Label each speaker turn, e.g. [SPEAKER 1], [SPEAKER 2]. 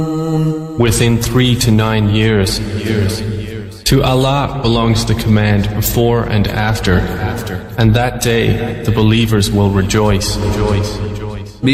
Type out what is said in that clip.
[SPEAKER 1] within 3 to 9 years. To Allah belongs the command before and after, and that day the believers will rejoice.